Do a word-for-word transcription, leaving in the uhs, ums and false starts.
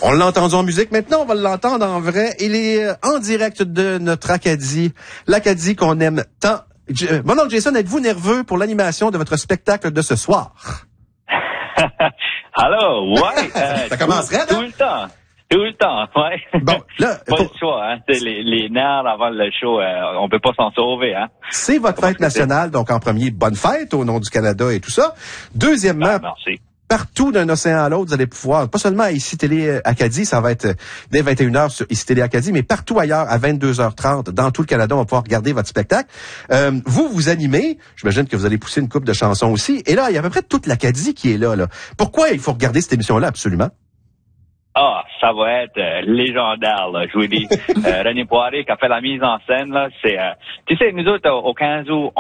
On l'a entendu en musique, maintenant on va l'entendre en vrai. Il est en direct de notre Acadie, l'Acadie qu'on aime tant. Je, mon oncle Jason, êtes-vous nerveux pour l'animation de votre spectacle de ce soir? Alors, ouais. Euh, Ça commencerait, tout, tout le temps. Tout le temps, ouais. Bon, là, pas pour... le choix, hein. C'est les, les nerfs avant le show, euh, on peut pas s'en sauver, hein. C'est votre fête nationale, donc en premier, bonne fête au nom du Canada et tout ça. Deuxièmement, ah, merci. Partout d'un océan à l'autre, vous allez pouvoir, pas seulement à Ici Télé Acadie, ça va être dès vingt et une heures sur Ici Télé Acadie, mais partout ailleurs à vingt-deux heures trente, dans tout le Canada, on va pouvoir regarder votre spectacle. Euh, vous, vous animez, j'imagine que vous allez pousser une couple de chansons aussi, et là, il y a à peu près toute l'Acadie qui est là, là. Pourquoi il faut regarder cette émission-là, absolument? Ah, ça va être euh, légendaire, là, je vous dis. euh, René Poirier qui a fait la mise en scène, là, c'est... Euh, tu sais, nous autres, au, au quinze août,